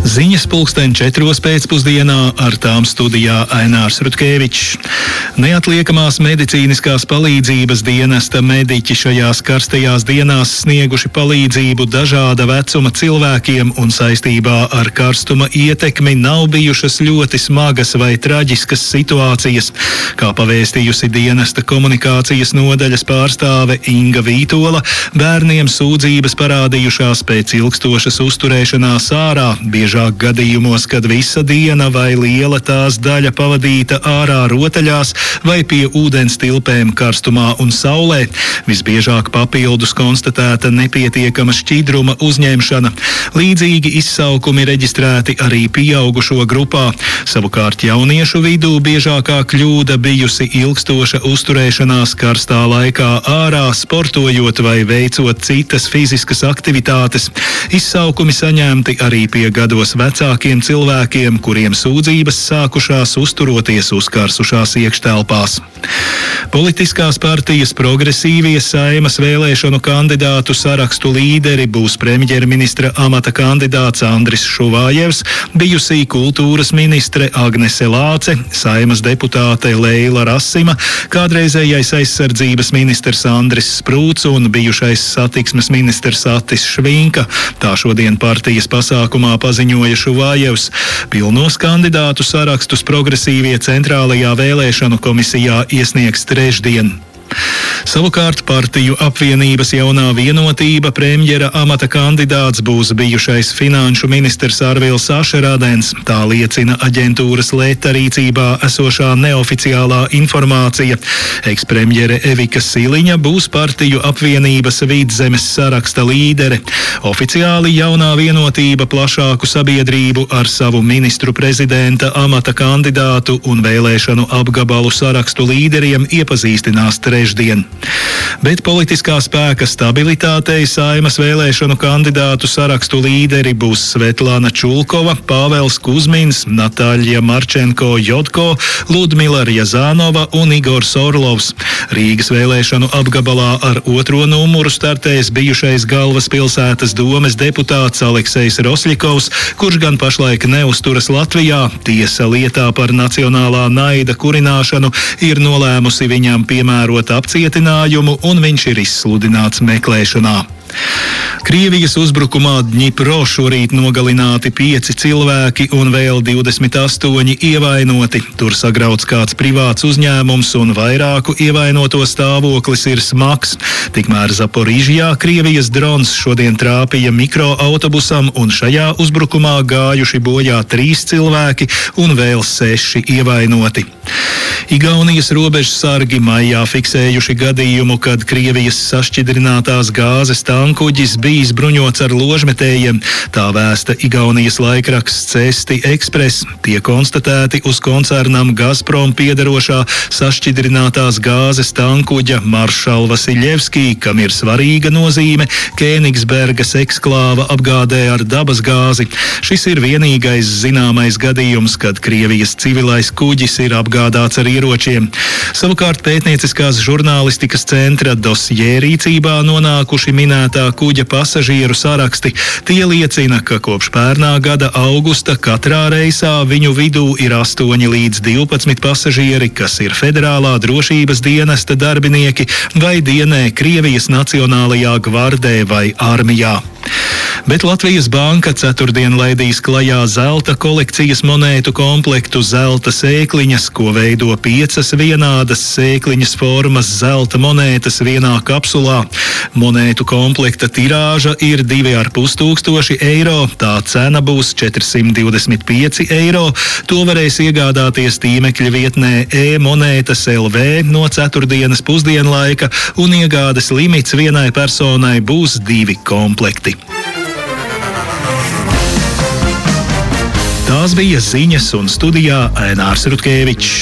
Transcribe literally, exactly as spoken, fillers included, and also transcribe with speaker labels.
Speaker 1: Ziņas pulksten četros pēcpusdienā, ar tām studijā Ainārs Rutkevičs. Neatliekamās medicīniskās palīdzības dienesta mediķi šajās karstajās dienās snieguši palīdzību dažāda vecuma cilvēkiem, un saistībā ar karstuma ietekmi nav bijušas ļoti smagas vai traģiskas situācijas. Kā pavēstījusi dienesta komunikācijas nodaļas pārstāve Inga Vītola, bērniem sūdzības parādījušās pēc ilgstošas uzturēšanās ārā, biežāk gadījumos, kad visa diena vai liela tās daļa pavadīta ārā rotaļās vai pie ūdens tilpēm karstumā un saulē. Visbiežāk papildus konstatēta nepietiekama šķidruma uzņemšana. Līdzīgi izsaukumi reģistrēti arī pieaugušo grupā. Savukārt jauniešu vidū biežākā kļūda bijusi ilgstoša uzturēšanās karstā laikā ārā, sportojot vai veicot citas fiziskas aktivitātes. Izsaukumi saņemti arī pie gados vecākiem cilvēkiem, kuriem sūdzības sākušās uzturoties uzkarsušās iekštelpās. Politiskās partijas Progresīvie Saeimas vēlēšanu kandidātu sarakstu līderi būs premjerministra amata kandidāts Andris Šuvājevs, bijusī kultūras ministre Agnese Lāce, Saeimas deputāte Leila Rasima, kādreizējais aizsardzības ministrs Andris Sprūts un bijušais satiksmes ministrs Atis Švinka. Tā šodien partijas pasākumā paziņoja Šuvājevs. Pilnos kandidātu sarakstus Progresīvie centrālajā vēlēšanu komisijā iesniegs trešdien. Savukārt partiju apvienības jaunā vienotība premjera amata kandidāts būs bijušais finanšu ministrs Arvils Ašerādens. Tā liecina aģentūras Leta rīcībā esošā neoficiālā informācija. Ekspremjere Evika Siliņa būs partiju apvienības Vidzemes saraksta līdere. Oficiāli jaunā vienotība plašāku sabiedrību ar savu ministru prezidenta amata kandidātu un vēlēšanu apgabalu sarakstu līderiem iepazīstinās trešdien. Bet politiskā spēka stabilitātei Saeimas vēlēšanu kandidātu sarakstu līderi būs Svetlana Čulkova, Pāvels Kuzmins, Natāļa Marčenko-Jodko, Ludmila Rjazānova un Igors Orlovs. Rīgas vēlēšanu apgabalā ar otro numuru startēs bijušais galvaspilsētas domes deputāts Aleksejs Rosļikovs, kurš gan pašlaik neusturas Latvijā. Tiesa lietā par nacionālā naida kurināšanu ir nolēmusi viņam piemērot apcietinājumu, un viņš ir izsludināts meklēšanā. Krievijas uzbrukumā Dņipro šorīt nogalināti pieci cilvēki un vēl divdesmit astoņi ievainoti. Tur sagrauts kāds privāts uzņēmums un vairāku ievainoto stāvoklis ir smags. Tikmēr Zaporižjā Krievijas drons šodien trāpīja mikroautobusam, un šajā uzbrukumā gājuši bojā trīs cilvēki un vēl seši ievainoti. Igaunijas robežsargi maijā fiksējuši gadījumu, kad Krievijas sašķidrinātās gāzes tankuģis bijis bruņots ar ložmetējiem. Tā vēsta Igaunijas laikraksts Cesti Ekspres. Tie konstatēti uz koncernam Gazprom piederošā sašķidrinātās gāzes tankuģa Maršal Vasiļevskī, kam ir svarīga nozīme Kēnigsbergas eksklāva apgādē ar dabas gāzi. Šis ir vienīgais zināmais gadījums, kad Krievijas civilais kuģis ir apgādāts ar ieročiem. Savukārt pētnieciskās žurnālistikas centra dosjē rīcībā nonākuši minētā kuģa pasažieru saraksti. Tie liecina, ka kopš pērnā gada augusta katrā reisā viņu vidū ir astoņi līdz divpadsmit pasažieri, kas ir federālā drošības dienesta darbinieki vai dienē Krievijas Nacionālajā gvardē vai armijā. Bet Latvijas banka ceturtdien laidīs klajā zelta kolekcijas monētu komplektu zelta sēkliņas, ko veido piecas vienādas sēkliņas formas zelta monētas vienā kapsulā. Monētu komplekta tirāža ir divi ar pus tūkstoši eiro, tā cena būs četrsimt divdesmit pieci eiro. To varēs iegādāties tīmekļa vietnē e-monētas el vē no ceturtdienas pusdienlaika, un iegādes limits vienai personai būs divi komplekti. Tās bija ziņas, un studijā Ainārs Rutkevičs.